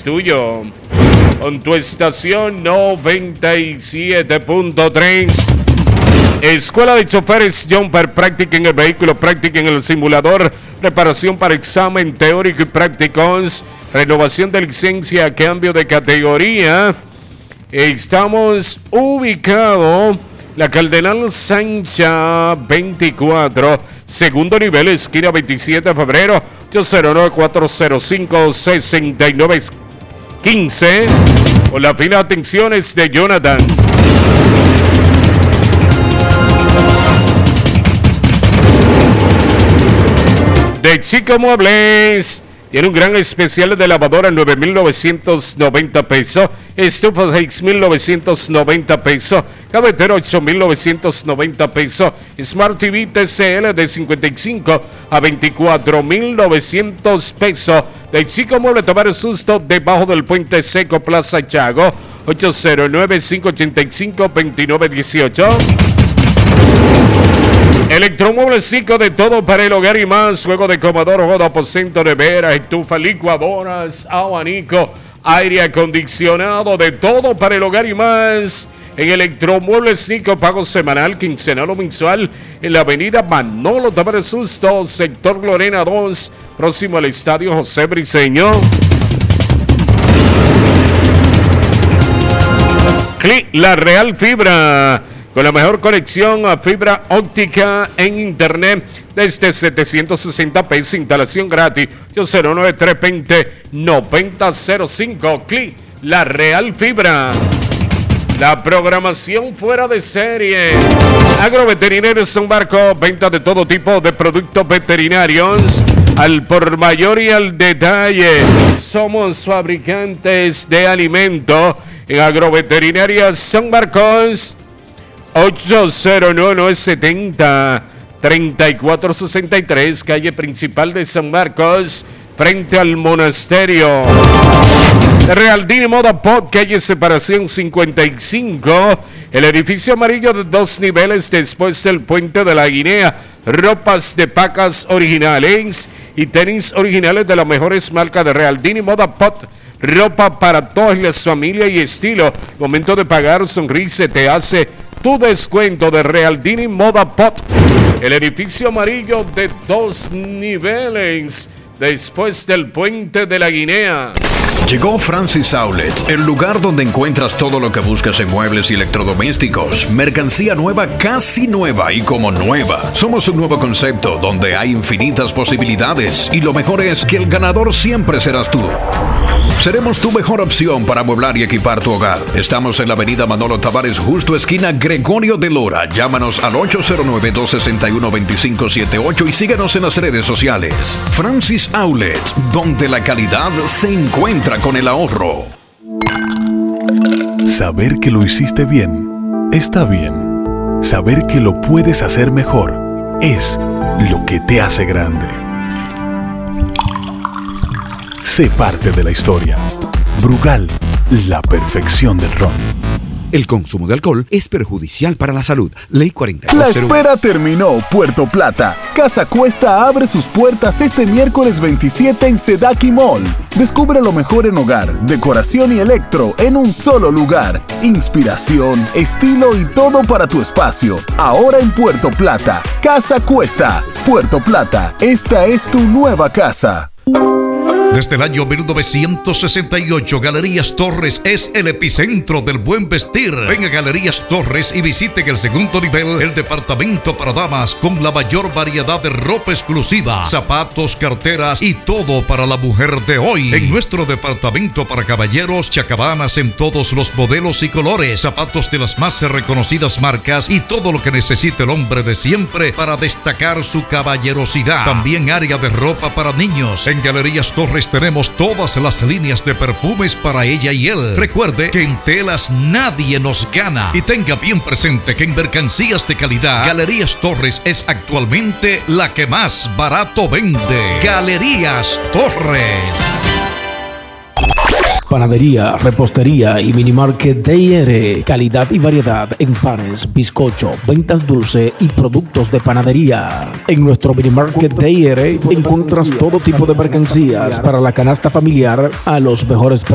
tuyo. Con tu estación 97.3. Escuela de Choferes Jumper, práctica en el vehículo, práctica en el simulador, preparación para examen teórico y prácticos, renovación de licencia, cambio de categoría. Estamos ubicados la Cardenal Sancha 24, segundo nivel, esquina 27 de febrero, 809-405-6915. Con las finas atenciones de Jonathan. De Chico Muebles. Tiene un gran especial de lavadora, 9,990 pesos. Estufa, 6,990 pesos. Cafetero, 8,990 pesos. Smart TV TCL de 55 a 24,900 pesos. De Chico Mueble, tomar el susto debajo del Puente Seco, Plaza Chago. 809-585-2918. Electromuebles Chico, de todo para el hogar y más. Juego de comedor, juego de aposento, nevera, estufa, licuadoras, abanico, aire acondicionado, de todo para el hogar y más. En Electromuebles Chico, pago semanal, quincenal o mensual. En la avenida Manolo Tavares Susto, sector Lorena 2, próximo al estadio José Briceño. La Real Fibra, con la mejor conexión a fibra óptica en internet desde 760 pesos, instalación gratis. 809-320-9005. Clic La Real Fibra. La programación fuera de serie. Agroveterinario San Marcos, venta de todo tipo de productos veterinarios al por mayor y al detalle. Somos fabricantes de alimentos. En Agroveterinaria San Marcos, 809-970-3463, calle principal de San Marcos, frente al monasterio. Realdini Moda Pot, calle Separación 55, el edificio amarillo de 2 niveles después del Puente de la Guinea. Ropas de pacas originales y tenis originales de las mejores marcas de Realdini Moda Pot. Ropa para todas las familias y estilo. Momento de pagar, sonríe, te hace tu descuento de Realdini Moda Pot. El edificio amarillo de 2 niveles después del Puente de la Guinea. Llegó Francis Outlet, el lugar donde encuentras todo lo que buscas en muebles y electrodomésticos. Mercancía nueva, casi nueva y como nueva. Somos un nuevo concepto donde hay infinitas posibilidades y lo mejor es que el ganador siempre serás tú. Seremos tu mejor opción para amueblar y equipar tu hogar. Estamos en la avenida Manolo Tavares, justo esquina Gregorio de Lora. Llámanos al 809-261-2578 y síguenos en las redes sociales. Francis Outlet, donde la calidad se encuentra con el ahorro. Saber que lo hiciste bien, está bien. Saber que lo puedes hacer mejor, es lo que te hace grande. Sé parte de la historia. Brugal, la perfección del ron. El consumo de alcohol es perjudicial para la salud. Ley 4201. La espera terminó, Puerto Plata. Casa Cuesta abre sus puertas este miércoles 27 en Sedaki Mall. Descubre lo mejor en hogar, decoración y electro en un solo lugar. Inspiración, estilo y todo para tu espacio. Ahora en Puerto Plata. Casa Cuesta. Puerto Plata, esta es tu nueva casa. Desde el año 1968, Galerías Torres es el epicentro del buen vestir. Ven a Galerías Torres y visite en el segundo nivel el departamento para damas con la mayor variedad de ropa exclusiva, zapatos, carteras y todo para la mujer de hoy. En nuestro departamento para caballeros, chacabanas en todos los modelos y colores, zapatos de las más reconocidas marcas y todo lo que necesite el hombre de siempre para destacar su caballerosidad. También área de ropa para niños. En Galerías Torres tenemos todas las líneas de perfumes para ella y él. Recuerde que en telas nadie nos gana. Y tenga bien presente que en mercancías de calidad, Galerías Torres es actualmente la que más barato vende. Galerías Torres. Panadería, repostería y minimarket DR. Calidad y variedad en panes, bizcocho, ventas dulce y productos de panadería. En nuestro minimarket DR encuentras todo tipo de mercancías para la canasta familiar a los mejores precios.